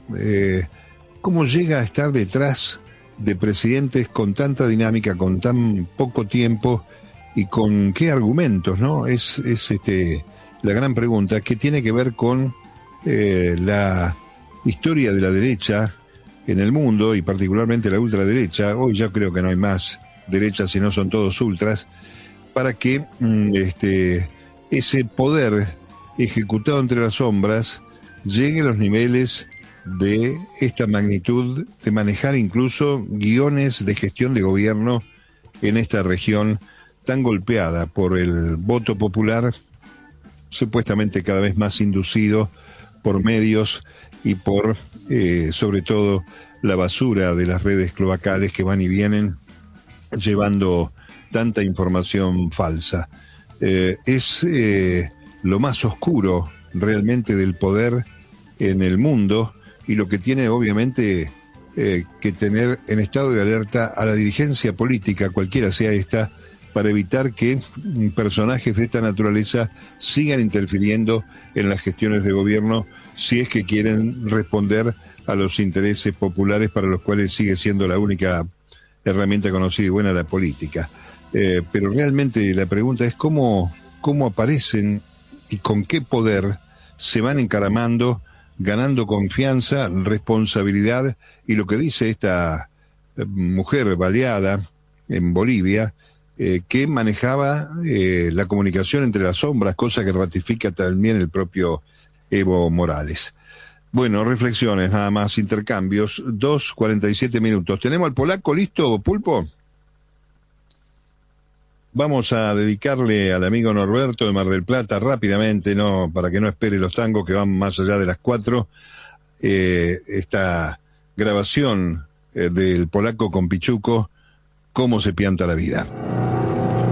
¿Cómo llega a estar detrás de presidentes con tanta dinámica, con tan poco tiempo y con qué argumentos, ¿no? Es la gran pregunta, que tiene que ver con la historia de la derecha en el mundo y particularmente la ultraderecha. Hoy ya creo que no hay más derechas, sino son todos ultras, para que ese poder ejecutado entre las sombras llegue a los niveles de esta magnitud, de manejar incluso guiones de gestión de gobierno en esta región tan golpeada por el voto popular, supuestamente cada vez más inducido por medios y por, sobre todo, la basura de las redes cloacales que van y vienen llevando tanta información falsa. Es lo más oscuro realmente del poder en el mundo y lo que tiene obviamente que tener en estado de alerta a la dirigencia política, cualquiera sea esta, para evitar que personajes de esta naturaleza sigan interfiriendo en las gestiones de gobierno si es que quieren responder a los intereses populares para los cuales sigue siendo la única herramienta conocida y buena la política. Pero realmente la pregunta es cómo aparecen y con qué poder se van encaramando, ganando confianza, responsabilidad, y lo que dice esta mujer baleada en Bolivia, que manejaba la comunicación entre las sombras, cosa que ratifica también el propio Evo Morales. Bueno, reflexiones, nada más, intercambios, 2:47 minutos. ¿Tenemos al polaco listo, Pulpo? Vamos a dedicarle al amigo Norberto de Mar del Plata rápidamente, no, para que no espere los tangos que van más allá de las 4, esta grabación del polaco con Pichuco, Cómo se pianta la vida.